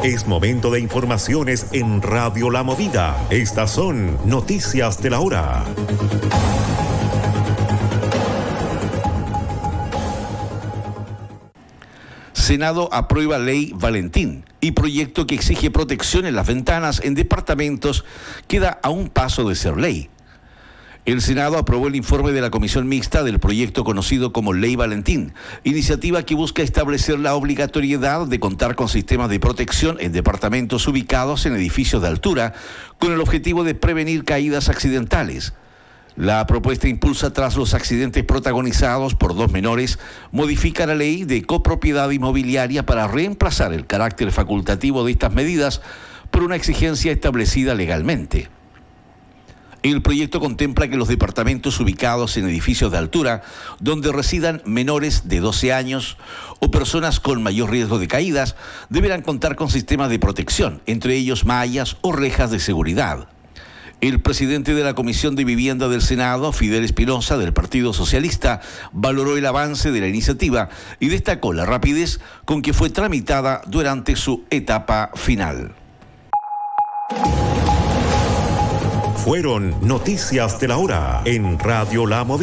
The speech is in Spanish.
Es momento de informaciones en Radio La Movida. Estas son noticias de la hora. Senado aprueba ley Valentín y proyecto que exige protección en las ventanas en departamentos queda a un paso de ser ley. El Senado aprobó el informe de la Comisión Mixta del proyecto conocido como Ley Valentín, iniciativa que busca establecer la obligatoriedad de contar con sistemas de protección en departamentos ubicados en edificios de altura, con el objetivo de prevenir caídas accidentales. La propuesta impulsa tras los accidentes protagonizados por 2 menores, modifica la ley de copropiedad inmobiliaria para reemplazar el carácter facultativo de estas medidas por una exigencia establecida legalmente. El proyecto contempla que los departamentos ubicados en edificios de altura, donde residan menores de 12 años o personas con mayor riesgo de caídas, deberán contar con sistemas de protección, entre ellos mallas o rejas de seguridad. El presidente de la Comisión de Vivienda del Senado, Fidel Espinosa, del Partido Socialista, valoró el avance de la iniciativa y destacó la rapidez con que fue tramitada durante su etapa final. Fueron noticias de la hora en Radio La Movida.